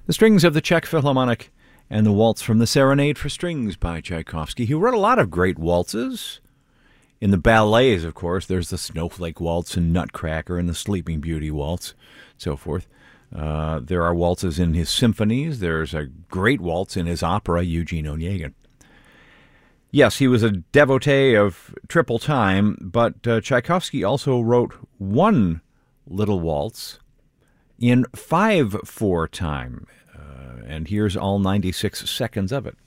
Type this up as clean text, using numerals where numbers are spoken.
The Strings of the Czech Philharmonic and the Waltz from the Serenade for Strings by Tchaikovsky. He wrote a lot of great waltzes. In the ballets, of course, there's the Snowflake Waltz and Nutcracker and the Sleeping Beauty Waltz, so forth. There are waltzes in his symphonies. There's a great waltz in his opera, Eugene Onegin. Yes, he was a devotee of triple time, but Tchaikovsky also wrote one little waltz in 5/4 time. And here's all 96 seconds of it.